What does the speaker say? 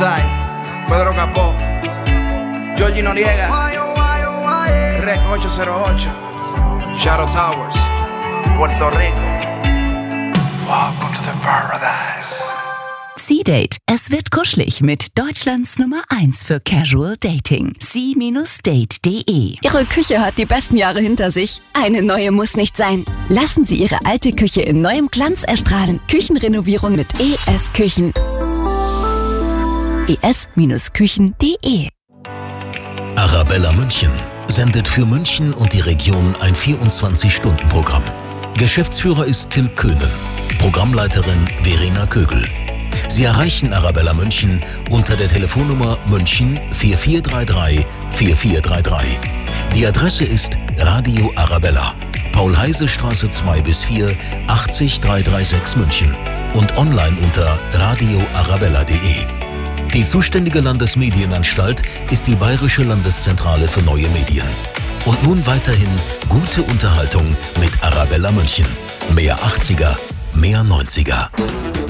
Sai, Pedro Capó, Georgie Noriega, Rec 808, Shadow Towers, Puerto Rico. Welcome to the paradise. C-Date. Es wird kuschelig mit Deutschlands Nummer 1 für Casual Dating. c-date.de. Ihre Küche hat die besten Jahre hinter sich. Eine neue muss nicht sein. Lassen Sie Ihre alte Küche in neuem Glanz erstrahlen. Küchenrenovierung mit ES Küchen. es-küchen.de. Arabella München sendet für München und die Region ein 24-Stunden-Programm. Geschäftsführer ist Till Köhnen, Programmleiterin Verena Kögel. Sie erreichen Arabella München unter der Telefonnummer München 4433 4433. Die Adresse ist Radio Arabella, Paul-Heise-Straße 2-4, 80336 München und online unter radioarabella.de. Die zuständige Landesmedienanstalt ist die Bayerische Landeszentrale für neue Medien. Und nun weiterhin gute Unterhaltung mit Arabella München. Mehr 80er, mehr 90er.